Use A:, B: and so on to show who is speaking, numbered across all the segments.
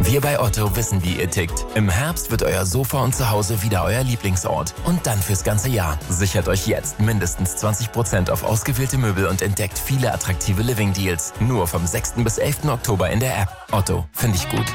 A: Wir bei Otto wissen, wie ihr tickt. Im Herbst wird euer Sofa und Zuhause wieder euer Lieblingsort. Und dann fürs ganze Jahr. Sichert euch jetzt mindestens 20% auf ausgewählte Möbel und entdeckt viele attraktive Living-Deals. Nur vom 6. bis 11. Oktober in der App. Otto, finde ich gut.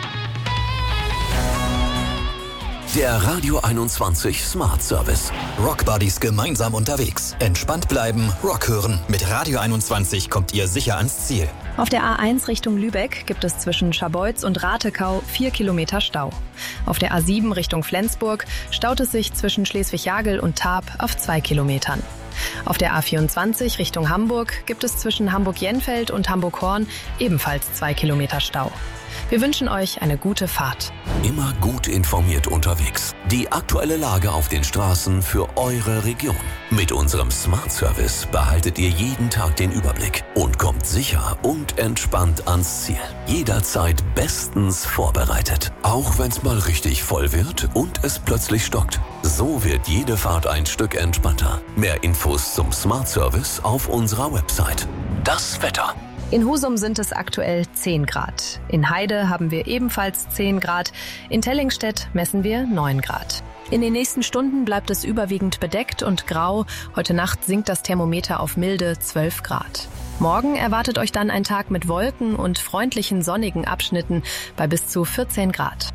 B: Der Radio 21 Smart Service.
C: Rock Buddies gemeinsam unterwegs. Entspannt bleiben, Rock hören. Mit Radio 21 kommt ihr sicher ans Ziel.
D: Auf der A1 Richtung Lübeck gibt es zwischen Scharbeutz und Ratekau 4 Kilometer Stau. Auf der A7 Richtung Flensburg staut es sich zwischen Schleswig-Jagel und Tarp auf 2 Kilometern. Auf der A24 Richtung Hamburg gibt es zwischen Hamburg-Jenfeld und Hamburg-Horn ebenfalls 2 Kilometer Stau. Wir wünschen euch eine gute Fahrt.
B: Immer gut informiert unterwegs. Die aktuelle Lage auf den Straßen für eure Region. Mit unserem Smart Service behaltet ihr jeden Tag den Überblick und kommt sicher und entspannt ans Ziel. Jederzeit bestens vorbereitet. Auch wenn es mal richtig voll wird und es plötzlich stockt. So wird jede Fahrt ein Stück entspannter. Mehr Infos zum Smart Service auf unserer Website. Das Wetter.
D: In Husum sind es aktuell 10 Grad. In Heide haben wir ebenfalls 10 Grad. In Tellingstedt messen wir 9 Grad. In den nächsten Stunden bleibt es überwiegend bedeckt und grau. Heute Nacht sinkt das Thermometer auf milde 12 Grad. Morgen erwartet euch dann ein Tag mit Wolken und freundlichen sonnigen Abschnitten bei bis zu 14 Grad.